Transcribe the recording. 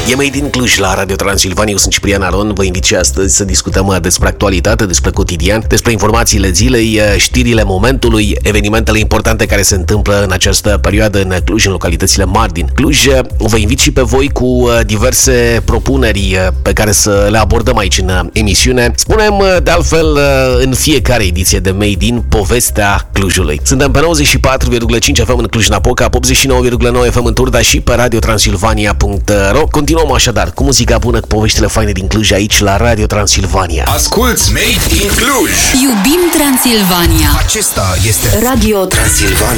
E Made in Cluj la Radio Transilvania, eu sunt Ciprian Aron. Vă invit și astăzi să discutăm despre actualitate, despre cotidian, despre informațiile zilei, știrile momentului, evenimentele importante care se întâmplă în această perioadă în Cluj, în localitățile mari din Cluj. Vă invit și pe voi cu diverse propuneri pe care să le abordăm aici în emisiune. Spunem de altfel în fiecare ediție de Made in povestea Clujului. Suntem pe 94,5 FM în Cluj-Napoca, 89,9 FM în Turda și pe radiotransilvania.ro. Continuăm așadar cu muzica bună, cu poveștile faine din Cluj aici la Radio Transilvania. Asculți Made in Cluj! Iubim Transilvania! Acesta este Radio Transilvania.